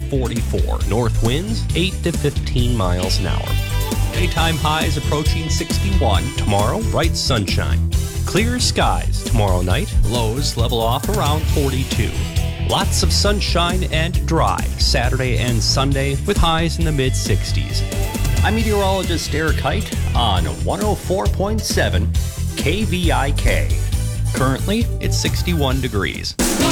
44. North winds 8 to 15 miles an hour. Daytime highs approaching 61. Tomorrow, bright sunshine. Clear skies tomorrow night. Lows level off around 42. Lots of sunshine and dry Saturday and Sunday with highs in the mid-60s. I'm meteorologist Eric Height on 104.7 KVIK. Currently, it's 61 degrees.